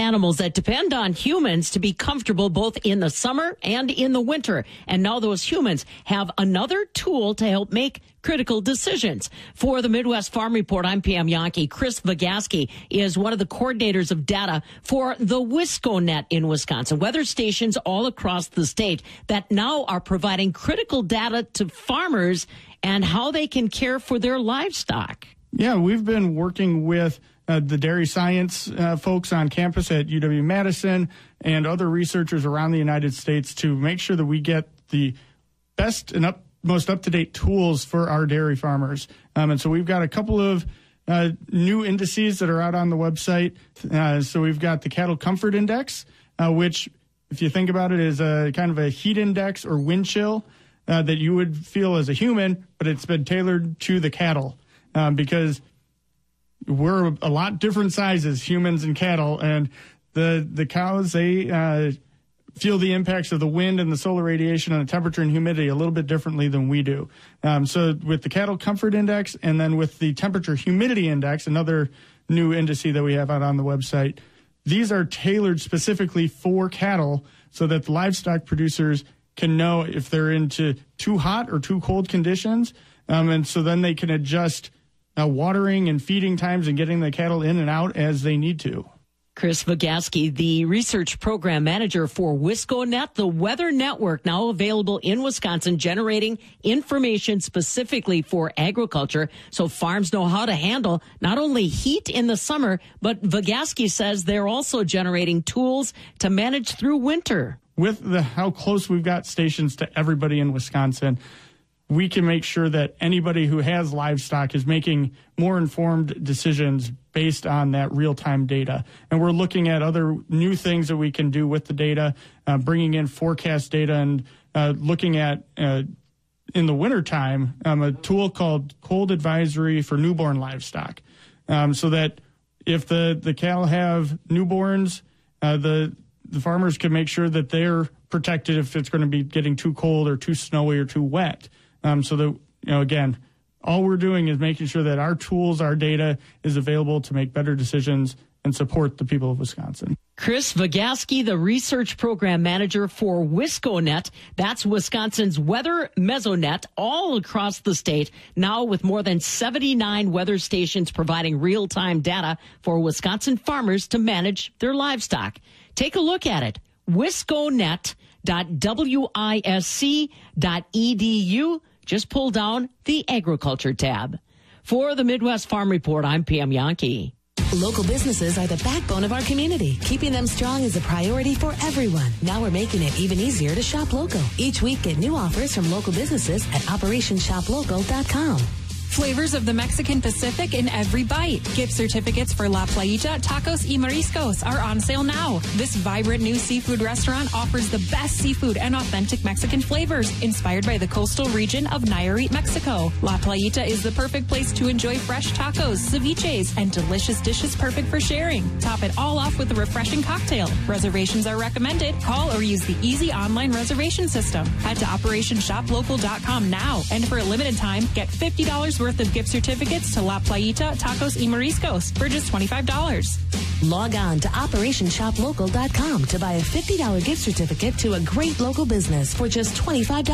animals that depend on humans to be comfortable both in the summer and in the winter. And now those humans have another tool to help make critical decisions. For the Midwest Farm Report, I'm Pam Jahnke. Chris Vigaski is one of the coordinators of data for the WiscoNet in Wisconsin, weather stations all across the state that now are providing critical data to farmers and how they can care for their livestock. Yeah, we've been working with the dairy science folks on campus at UW-Madison and other researchers around the United States to make sure that we get the best and most up-to-date tools for our dairy farmers. And so we've got a couple of new indices that are out on the website. So we've got the Cattle Comfort Index, which, if you think about it, is a kind of a heat index or wind chill that you would feel as a human, but it's been tailored to the cattle because we're a lot different sizes, humans and cattle, and the cows, they feel the impacts of the wind and the solar radiation and the temperature and humidity a little bit differently than we do. So with the Cattle Comfort Index and then with the Temperature Humidity Index, another new indice that we have out on the website, these are tailored specifically for cattle so that the livestock producers can know if they're into too hot or too cold conditions, and so then they can adjust watering and feeding times and getting the cattle in and out as they need to. Chris Vigaski, the research program manager for WiscoNet, the weather network now available in Wisconsin, generating information specifically for agriculture so farms know how to handle not only heat in the summer, but Vigaski says they're also generating tools to manage through winter. With how close we've got stations to everybody in Wisconsin, we can make sure that anybody who has livestock is making more informed decisions based on that real-time data. And we're looking at other new things that we can do with the data, bringing in forecast data and looking at, in the wintertime, a tool called Cold Advisory for Newborn Livestock, so that if the cattle have newborns, the farmers can make sure that they're protected if it's going to be getting too cold or too snowy or too wet. So that, again, all we're doing is making sure that our tools, our data is available to make better decisions and support the people of Wisconsin. Chris Vigaski, the research program manager for WiscoNet. That's Wisconsin's weather mesonet all across the state, now with more than 79 weather stations providing real-time data for Wisconsin farmers to manage their livestock. Take a look at it. wisconet.wisc.edu. Just pull down the agriculture tab. For the Midwest Farm Report, I'm Pam Jahnke. Local businesses are the backbone of our community. Keeping them strong is a priority for everyone. Now we're making it even easier to shop local. Each week, get new offers from local businesses at OperationShopLocal.com. Flavors of the Mexican Pacific in every bite. Gift certificates for La Playita Tacos y Mariscos are on sale now. This vibrant new seafood restaurant offers the best seafood and authentic Mexican flavors inspired by the coastal region of Nayarit, Mexico. La Playita is the perfect place to enjoy fresh tacos, ceviches, and delicious dishes perfect for sharing. Top it all off with a refreshing cocktail. Reservations are recommended. Call or use the easy online reservation system. Head to OperationShopLocal.com now, and for a limited time, get $50 worth of gift certificates to La Playita Tacos y Mariscos for just $25. Log on to OperationShopLocal.com to buy a $50 gift certificate to a great local business for just $25.